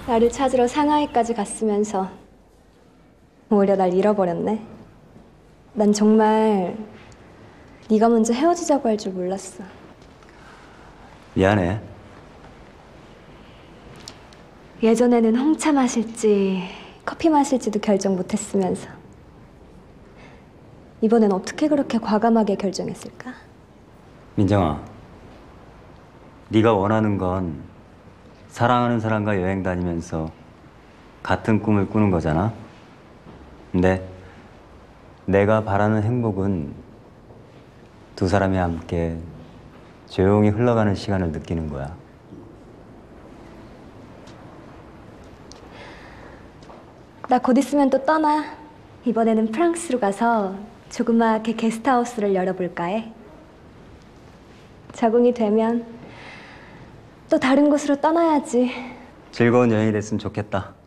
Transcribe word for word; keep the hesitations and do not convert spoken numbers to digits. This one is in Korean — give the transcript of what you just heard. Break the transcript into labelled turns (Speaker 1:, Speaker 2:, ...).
Speaker 1: 나를 찾으러 상하이까지 갔으면서 오히려 날 잃어버렸네. 난 정말 네가 먼저 헤어지자고 할 줄 몰랐어.
Speaker 2: 미안해.
Speaker 1: 예전에는 홍차 마실지 커피 마실지도 결정 못했으면서 이번엔 어떻게 그렇게 과감하게 결정했을까?
Speaker 2: 민정아, 네가 원하는 건 사랑하는 사람과 여행 다니면서 같은 꿈을 꾸는 거잖아. 근데 내가 바라는 행복은 두 사람이 함께 조용히 흘러가는 시간을 느끼는 거야.
Speaker 1: 나 곧 있으면 또 떠나. 이번에는 프랑스로 가서 조그맣게 게스트하우스를 열어볼까 해. 적응이 되면 또 다른 곳으로 떠나야지.
Speaker 2: 즐거운 여행이 됐으면 좋겠다.